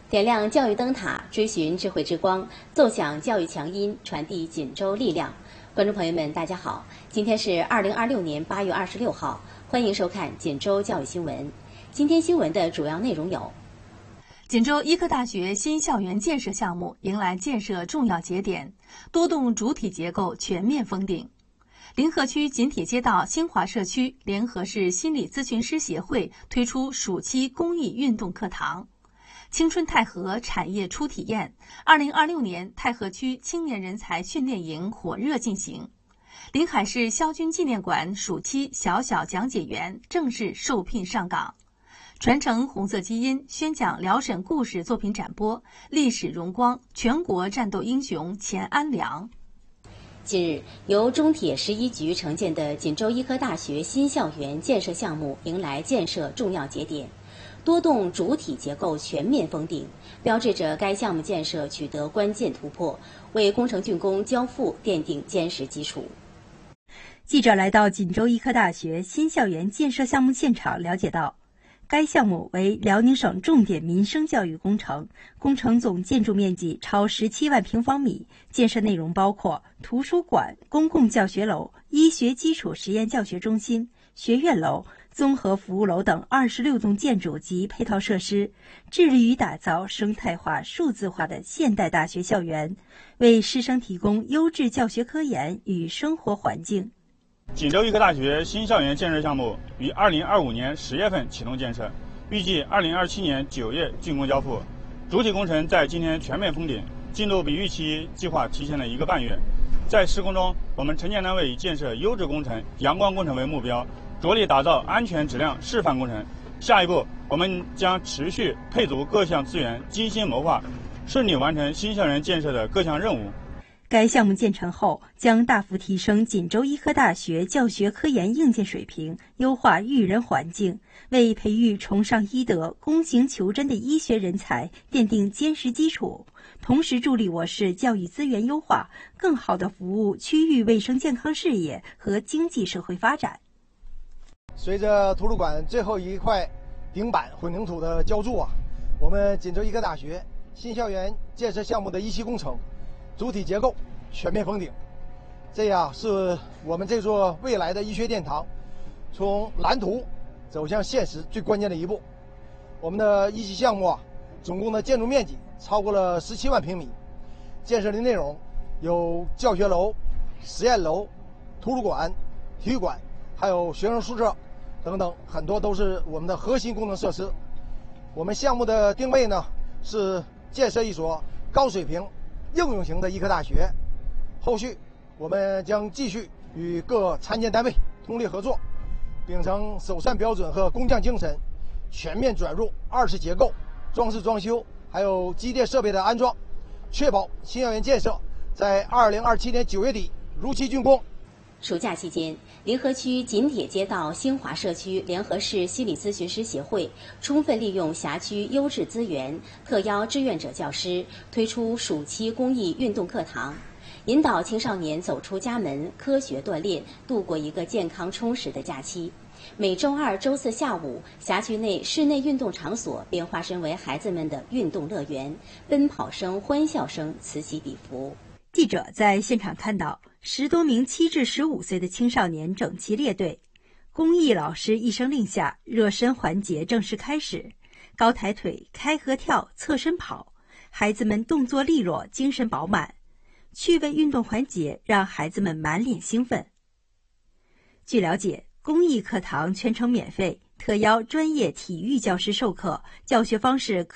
点亮教育灯塔，追寻智慧之光，奏响教育强音，传递锦州力量。观众朋友们，大家好，今天是2026年8月26号，欢迎收看锦州教育新闻。今天新闻的主要内容有： 锦州医科大学新校园建设项目迎来建设重要节点，多栋主体结构全面封顶。临河区锦铁街道新华社区联合市心理咨询师协会推出暑期公益运动课堂。青春太和产业初体验，2026年太和区青年人才训练营火热进行。临海市萧军纪念馆暑期小小讲解员正式受聘上岗。传承红色基因宣讲辽沈故事作品展播，历史荣光全国战斗英雄钱安良。 近日，由中铁11局承建的锦州医科大学新校园建设项目迎来建设重要节点，多栋主体结构全面封顶，标志着该项目建设取得关键突破，为工程竣工交付奠定坚实基础。 记者来到锦州医科大学新校园建设项目现场，了解到，该项目为辽宁省重点民生教育工程，工程总建筑面积超17万平方米，建设内容包括图书馆、公共教学楼、医学基础实验教学中心、学院楼、综合服务楼等26栋建筑及配套设施，致力于打造生态化、数字化的现代大学校园，为师生提供优质教学科研与生活环境。 锦州医科大学新校园建设项目于2025年10月份启动建设，预计2027年9月竣工交付。主体工程在今天全面封顶，进度比预期计划提前了1个半月。在施工中，我们承建单位以建设优质工程、阳光工程为目标，着力打造安全质量示范工程。下一步，我们将持续配足各项资源，精心谋划，顺利完成新校园建设的各项任务。 该项目建成后，将大幅提升锦州医科大学教学科研硬件水平，优化育人环境，为培育崇尚医德、躬行求真的医学人才奠定坚实基础，同时助力我市教育资源优化，更好地服务区域卫生健康事业和经济社会发展。 随着图书馆最后一块顶板混凝土的浇筑我们锦州医科大学新校园建设项目的一期工程主体结构全面封顶，这样是我们这座未来的医学殿堂从蓝图走向现实最关键的一步。我们的一期项目总共的建筑面积超过了17万平米，建设的内容有教学楼、实验楼、图书馆、体育馆，还有学生宿舍等等，很多都是我们的核心工程设施。我们项目的定位呢是建设一所高水平应用型的医科大学，后续我们将继续与各参建单位通力合作，秉承首善标准和工匠精神，全面转入2次结构、装饰装修还有机电设备的安装，确保新校园建设在2027年9月底如期竣工。 暑假期间，临河区锦铁街道新华社区联合市心理咨询师协会充分利用辖区优质资源，特邀志愿者教师推出暑期公益运动课堂，引导青少年走出家门，科学锻炼，度过一个健康充实的假期。每周2、周4下午，辖区内室内运动场所便化身为孩子们的运动乐园，奔跑声、欢笑声此起彼伏。 记者在现场看到10多名7至15岁的青少年整齐列队，公益老师一声令下，热身环节正式开始，高抬腿、开合跳、侧身跑，孩子们动作利落，精神饱满。趣味运动环节让孩子们满脸兴奋。据了解，公益课堂全程免费，特邀专业体育教师授课，教学方式